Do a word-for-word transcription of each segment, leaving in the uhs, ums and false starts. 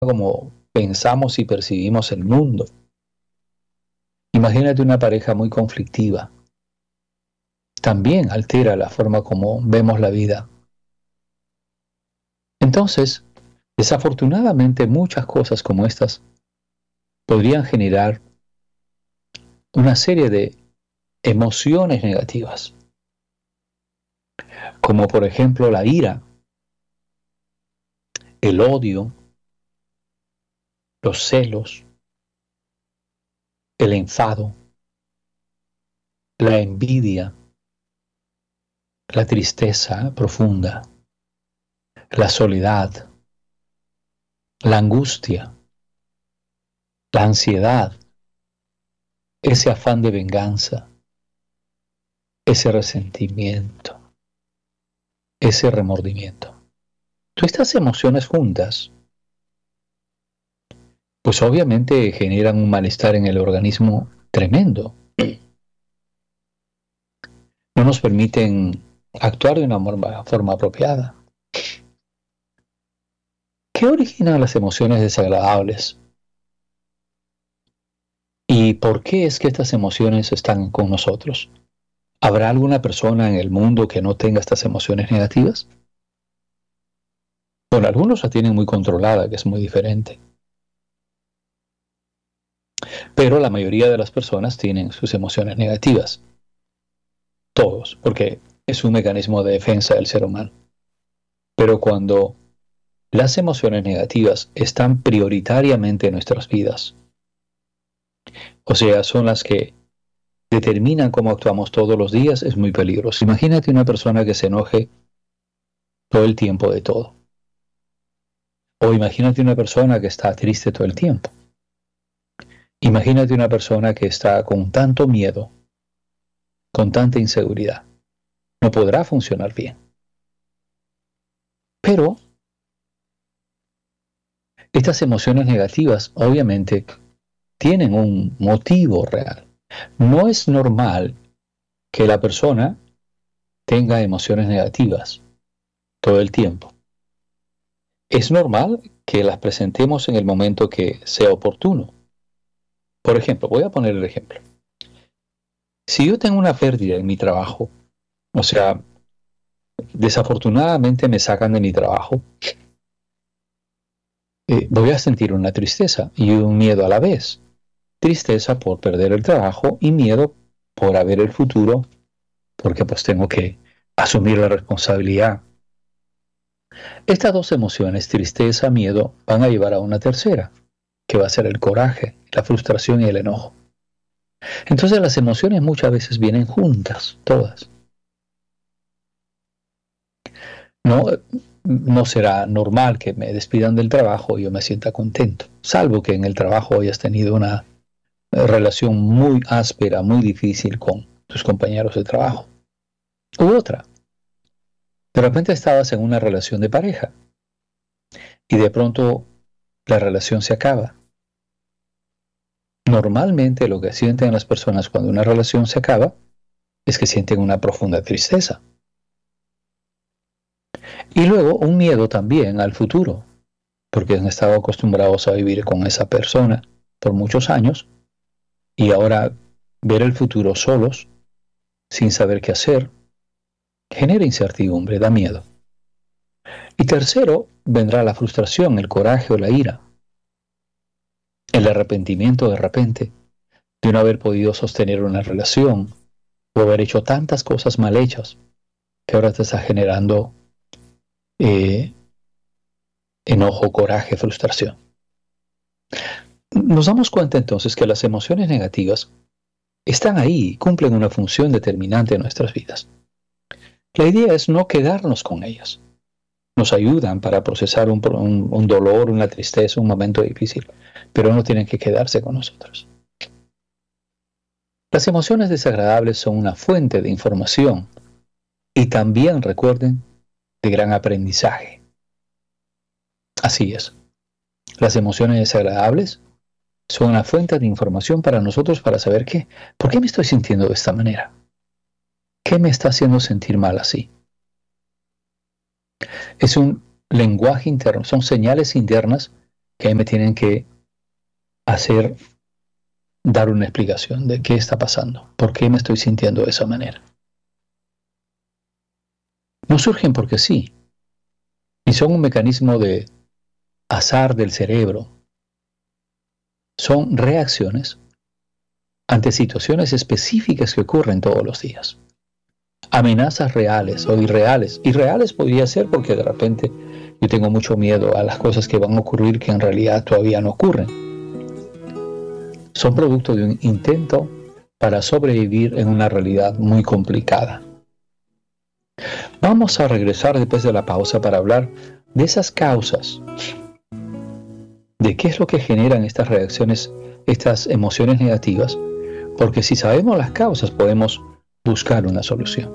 como pensamos y percibimos el mundo. Imagínate una pareja muy conflictiva. También altera la forma como vemos la vida. Entonces, desafortunadamente, muchas cosas como estas podrían generar una serie de emociones negativas, como por ejemplo la ira, el odio, los celos, el enfado, la envidia, la tristeza profunda, la soledad, la angustia, la ansiedad, ese afán de venganza, ese resentimiento, ese remordimiento. Todas estas emociones juntas, pues obviamente generan un malestar en el organismo tremendo. No nos permiten actuar de una forma, forma apropiada. ¿Qué originan las emociones desagradables? ¿Y por qué es que estas emociones están con nosotros? ¿Habrá alguna persona en el mundo que no tenga estas emociones negativas? Bueno, algunos la tienen muy controlada, que es muy diferente. Pero la mayoría de las personas tienen sus emociones negativas. Todos, porque es un mecanismo de defensa del ser humano. Pero cuando las emociones negativas están prioritariamente en nuestras vidas, o sea, son las que determinan cómo actuamos todos los días, es muy peligroso. Imagínate una persona que se enoje todo el tiempo de todo. O imagínate una persona que está triste todo el tiempo. Imagínate una persona que está con tanto miedo, con tanta inseguridad. No podrá funcionar bien. Pero estas emociones negativas, obviamente, tienen un motivo real. No es normal que la persona tenga emociones negativas todo el tiempo. Es normal que las presentemos en el momento que sea oportuno. Por ejemplo, voy a poner el ejemplo. Si yo tengo una pérdida en mi trabajo, o sea, desafortunadamente me sacan de mi trabajo, eh, voy a sentir una tristeza y un miedo a la vez. Tristeza por perder el trabajo y miedo por haber el futuro, porque pues tengo que asumir la responsabilidad. Estas dos emociones, tristeza, miedo, van a llevar a una tercera, que va a ser el coraje, la frustración y el enojo. Entonces las emociones muchas veces vienen juntas, todas. No, no será normal que me despidan del trabajo y yo me sienta contento, salvo que en el trabajo hayas tenido una relación muy áspera, muy difícil con tus compañeros de trabajo. U otra. De repente estabas en una relación de pareja y de pronto la relación se acaba. Normalmente lo que sienten las personas cuando una relación se acaba es que sienten una profunda tristeza. Y luego un miedo también al futuro, porque han estado acostumbrados a vivir con esa persona por muchos años y ahora ver el futuro solos, sin saber qué hacer, genera incertidumbre, da miedo. Y tercero, vendrá la frustración, el coraje o la ira, el arrepentimiento de repente de no haber podido sostener una relación o haber hecho tantas cosas mal hechas que ahora te está generando eh, enojo, coraje, frustración. Nos damos cuenta entonces que las emociones negativas están ahí y cumplen una función determinante en nuestras vidas. La idea es no quedarnos con ellas. Nos ayudan para procesar un, un, un dolor, una tristeza, un momento difícil, pero no tienen que quedarse con nosotros. Las emociones desagradables son una fuente de información y también, recuerden, de gran aprendizaje. Así es. Las emociones desagradables son una fuente de información para nosotros para saber qué. ¿Por qué me estoy sintiendo de esta manera? ¿Qué me está haciendo sentir mal así? Es un lenguaje interno, son señales internas que me tienen que hacer, dar una explicación de qué está pasando, por qué me estoy sintiendo de esa manera. No surgen porque sí, ni son un mecanismo de azar del cerebro. Son reacciones ante situaciones específicas que ocurren todos los días. Amenazas reales o irreales. Irreales podría ser porque de repente yo tengo mucho miedo a las cosas que van a ocurrir que en realidad todavía no ocurren. Son producto de un intento para sobrevivir en una realidad muy complicada. Vamos a regresar después de la pausa para hablar de esas causas, de qué es lo que generan estas reacciones, estas emociones negativas, porque si sabemos las causas podemos buscar una solución.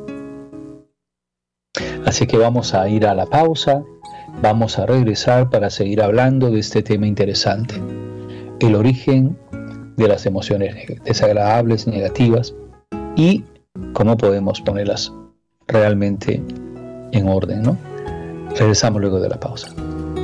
Así que vamos a ir a la pausa, vamos a regresar para seguir hablando de este tema interesante, el origen de las emociones desagradables, negativas, y cómo podemos ponerlas realmente en orden, ¿no? Regresamos luego de la pausa.